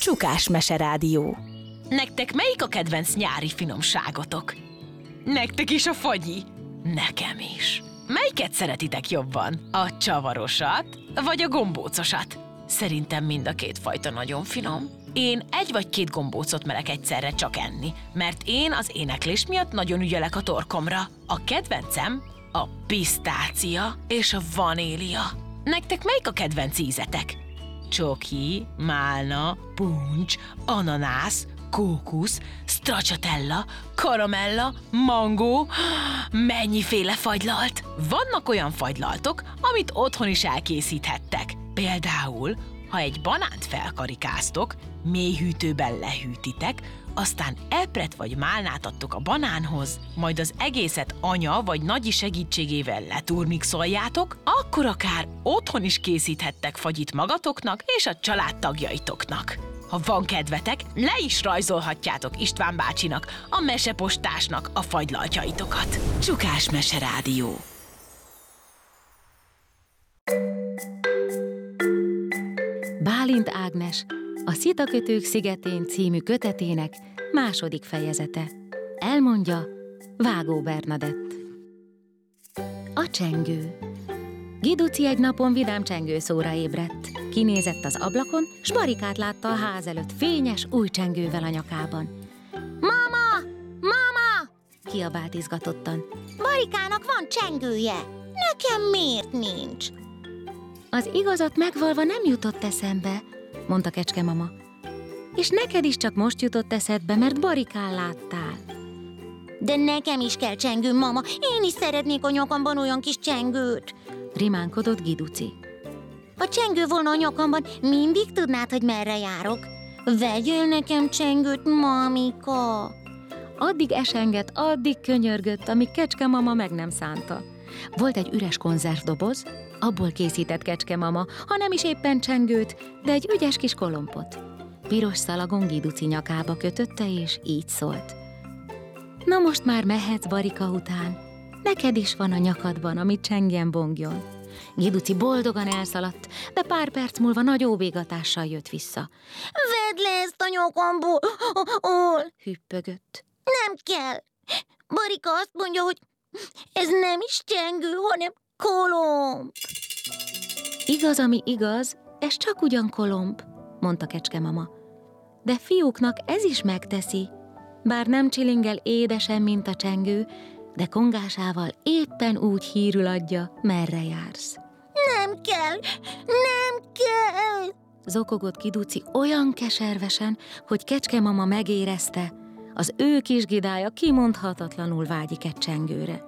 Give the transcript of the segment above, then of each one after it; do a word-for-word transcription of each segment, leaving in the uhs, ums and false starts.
Csukás Meserádió. Nektek melyik a kedvenc nyári finomságotok? Nektek is a fagyi? Nekem is. Melyiket szeretitek jobban? A csavarosat, vagy a gombócosat? Szerintem mind a két fajta nagyon finom. Én egy vagy két gombócot merek egyszerre csak enni, mert én az éneklés miatt nagyon ügyelek a torkomra. A kedvencem a pisztácia és a vanília. Nektek melyik a kedvenc ízetek? Csoki, málna, puncs, ananász, kókusz, stracciatella, karamella, mangó, mennyiféle fagylalt. Vannak olyan fagylaltok, amit otthon is elkészíthettek. Például, ha egy banánt felkarikáztok, mélyhűtőben lehűtitek, aztán epret vagy málnát adtok a banánhoz, majd az egészet anya vagy nagyi segítségével leturmixoljátok, akkor akár otthon is készíthettek fagyit magatoknak és a családtagjaitoknak. Ha van kedvetek, le is rajzolhatjátok István bácsinak, a mesepostásnak a fagylaltjaitokat. Csukás Meserádió. Bálint Ágnes, a Szitakötők szigetén című kötetének második fejezete. Elmondja Vágó Bernadett. A csengő. Giduci egy napon vidám csengőszóra ébredt. Kinézett az ablakon, s Barikát látta a ház előtt fényes új csengővel a nyakában. Mama! Mama! Kiabált izgatottan. Barikának van csengője, nekem miért nincs? Az igazat megvalva nem jutott eszembe, mondta kecskemama. És neked is csak most jutott eszedbe, mert Barikán láttál. De nekem is kell csengő, mama, én is szeretnék a nyakamban olyan kis csengőt. Rimánkodott Giduci. Ha csengő volna a nyakamban, mindig tudnád, hogy merre járok. Vegyél nekem csengőt, mamika. Addig esengett, addig könyörgött, amíg kecskemama meg nem szánta. Volt egy üres konzervdoboz, abból készített kecskemama, ha nem is éppen csengőt, de egy ügyes kis kolompot. Piros szalagon Giduci nyakába kötötte, és így szólt. Na most már mehetsz Barika után. Neked is van a nyakadban, ami csengjen bongjon. Giduci boldogan elszaladt, de pár perc múlva nagy óvégatással jött vissza. Vedd le ezt a nyakamból, hol? Hüppögött. Nem kell. Barika azt mondja, hogy ez nem is csengő, hanem kolomb. Igaz, ami igaz, ez csak ugyan kolomb, mondta kecskemama. De fiúknak ez is megteszi. Bár nem csilingel édesen, mint a csengő, de kongásával éppen úgy hírül adja, merre jársz. Nem kell, nem kell! Zokogott Giduci olyan keservesen, hogy kecskemama megérezte, az ő kis gidája kimondhatatlanul vágyik egy csengőre.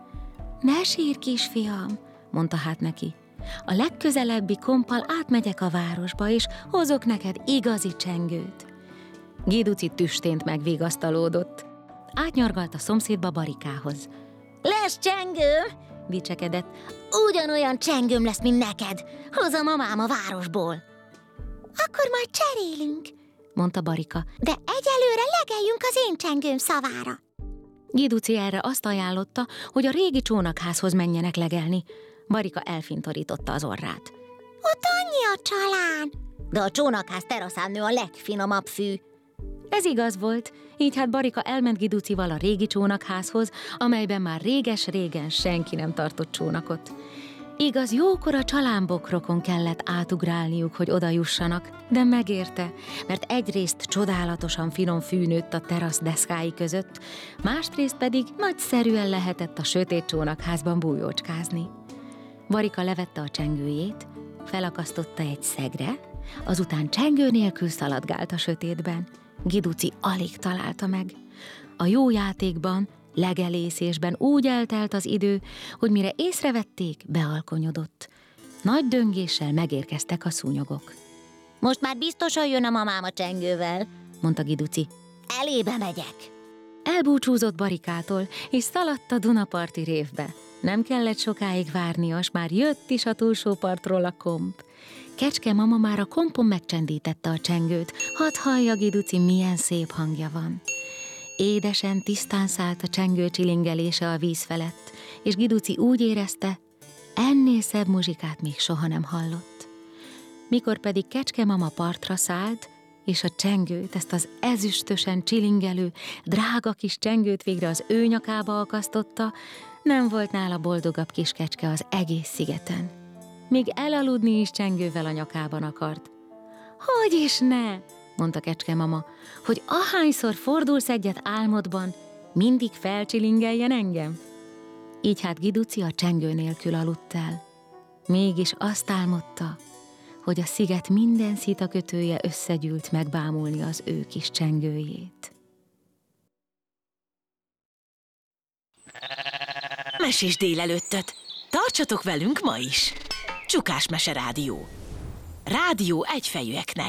Ne sírj, kisfiam, mondta hát neki. A legközelebbi komppal átmegyek a városba, és hozok neked igazi csengőt. Giduci tüstént megvigasztalódott. Átnyargalt a szomszédba Barikához. Lesz csengő, dicsekedett. Ugyanolyan csengőm lesz, mint neked. Hozom mamám a városból. Akkor majd cserélünk, mondta Barika. De egyelőre legeljünk az én csengőm szavára. Giduci erre azt ajánlotta, hogy a régi csónakházhoz menjenek legelni. Barika elfintorította az orrát. Ott annyi a csalán. De a csónakház teraszán nő a legfinomabb fű. Ez igaz volt, így hát Barika elment Giducival a régi csónakházhoz, amelyben már réges-régen senki nem tartott csónakot. Igaz, jókora csalánbokrokon kellett átugrálniuk, hogy oda jussanak, de megérte, mert egyrészt csodálatosan finom fű nőtt a terasz deszkái között, másrészt pedig nagyszerűen lehetett a sötét csónakházban bújócskázni. Barika levette a csengőjét, felakasztotta egy szegre, azután csengő nélkül szaladgált a sötétben. Giduci alig találta meg. A jó játékban, legelészésben úgy eltelt az idő, hogy mire észrevették, bealkonyodott. Nagy döngéssel megérkeztek a szúnyogok. Most már biztosan jön a mamám a csengővel, mondta Giduci. Elébe megyek. Elbúcsúzott Barikától, és szaladt a Dunaparti révbe. Nem kellett sokáig várnia, s már jött is a túlsó partról a komp. Kecskemama már a kompon megcsendítette a csengőt, hadd hallja Giduci, milyen szép hangja van. Édesen, tisztán szállt a csengő csilingelése a víz felett, és Giduci úgy érezte, ennél szebb muzsikát még soha nem hallott. Mikor pedig kecskemama partra szállt, és a csengőt, ezt az ezüstösen csilingelő, drága kis csengőt végre az ő nyakába akasztotta, nem volt nála boldogabb kiskecske az egész szigeten. Még elaludni is csengővel a nyakában akart. Hogy is ne, mondta kecskemama, hogy ahányszor fordulsz egyet álmodban, mindig felcsilingeljen engem. Így hát Giduci a csengő nélkül aludt el. Mégis azt álmodta, hogy a sziget minden szitakötője összegyűlt megbámulni az ő kis csengőjét. Mesés délelőttöt! Tartsatok velünk ma is! Csukás Mese Rádió. Rádió egyfejűeknek.